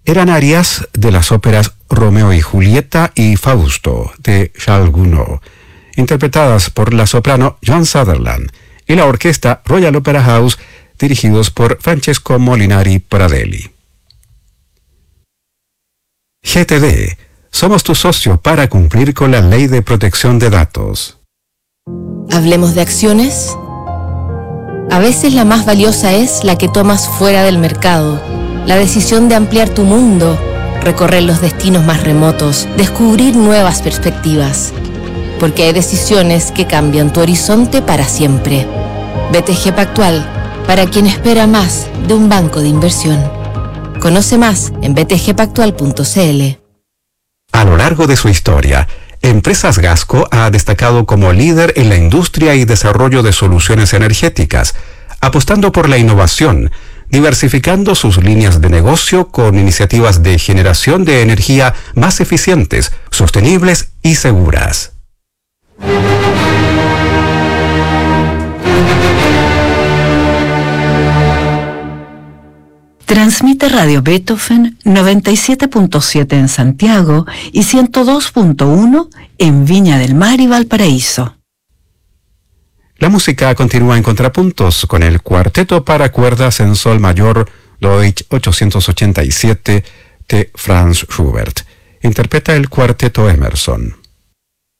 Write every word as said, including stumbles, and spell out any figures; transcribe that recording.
eran arias de las óperas Romeo y Julieta y Fausto de Charles Gounod, interpretadas por la soprano Joan Sutherland y la orquesta Royal Opera House, dirigidos por Francesco Molinari Pradelli. G T D. Somos tu socio para cumplir con la Ley de Protección de Datos. ¿Hablemos de acciones? A veces la más valiosa es la que tomas fuera del mercado. La decisión de ampliar tu mundo, recorrer los destinos más remotos, descubrir nuevas perspectivas. Porque hay decisiones que cambian tu horizonte para siempre. B T G Pactual, para quien espera más de un banco de inversión. Conoce más en b t g pactual punto c l. A lo largo de su historia, Empresas Gasco ha destacado como líder en la industria y desarrollo de soluciones energéticas, apostando por la innovación, diversificando sus líneas de negocio con iniciativas de generación de energía más eficientes, sostenibles y seguras. Transmite Radio Beethoven noventa y siete punto siete en Santiago y ciento dos punto uno en Viña del Mar y Valparaíso. La música continúa en contrapuntos con el cuarteto para cuerdas en sol mayor Deutsch ochocientos ochenta y siete de Franz Schubert. Interpreta el cuarteto Emerson.